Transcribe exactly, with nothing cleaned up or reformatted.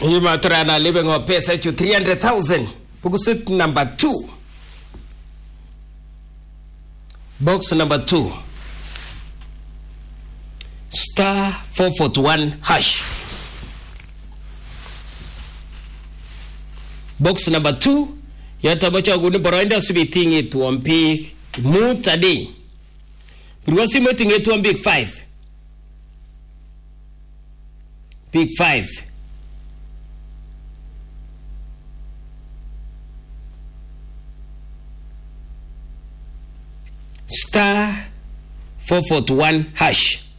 Yuma Trana living on pesa to three hundred thousand. Pukusit number two. Box number two. Star four forty-one hash. Box number two. Yatabacha guni boroinda subiting it to one pig. Moot a day. Because you meeting it to one big five. Big five. Star four forty-one hash.